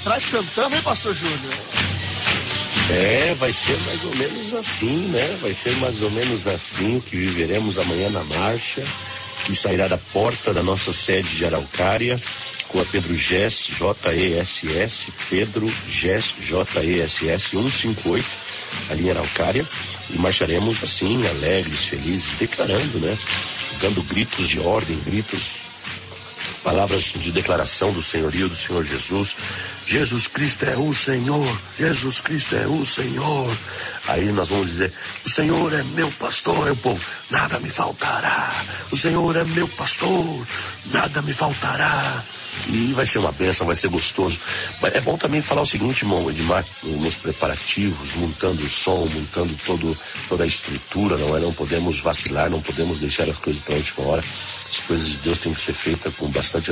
atrás cantando, hein, pastor Júnior? Vai ser mais ou menos assim, né? Vai ser mais ou menos assim o que viveremos amanhã na marcha, que sairá da porta da nossa sede de Araucária, com a Pedro Gess, J-E-S-S, Pedro Gess, J-E-S-S, 158, ali em Araucária, e marcharemos assim, alegres, felizes, declarando, né? Dando gritos de ordem, palavras de declaração do senhorio do Senhor Jesus. Jesus Cristo é o Senhor, Jesus Cristo é o Senhor. Aí nós vamos dizer: o Senhor é meu pastor, o povo, nada me faltará. O Senhor é meu pastor, nada me faltará. E vai ser uma bênção, vai ser gostoso. Mas é bom também falar o seguinte, irmão Edmar, nos preparativos, montando o som, montando toda a estrutura, não podemos vacilar, não podemos deixar as coisas para a última hora. As coisas de Deus têm que ser feitas com bastante